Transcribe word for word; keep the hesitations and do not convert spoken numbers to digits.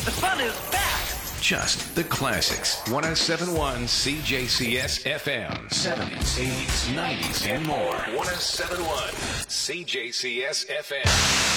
The fun is back. Just the classics. one oh seven point one C J C S F M. seventies, eighties, nineties, and more. one oh seven point one C J C S F M.